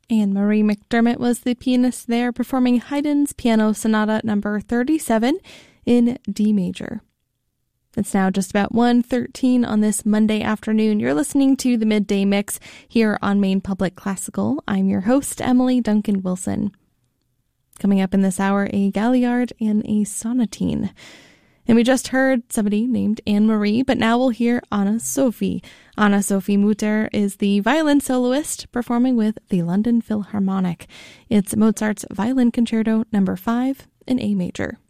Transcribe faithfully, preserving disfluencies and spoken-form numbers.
Anne-Marie McDermott was the pianist there, performing Haydn's Piano Sonata number thirty-seven in D major. It's now just about one thirteen on this Monday afternoon. You're listening to the Midday Mix here on Maine Public Classical. I'm your host, Emily Duncan Wilson. Coming up in this hour, a Galliard and a sonatine. And we just heard somebody named Anne-Marie, but now we'll hear Anna Sophie. Anna Sophie Mutter is the violin soloist performing with the London Philharmonic. It's Mozart's Violin Concerto number five in A major.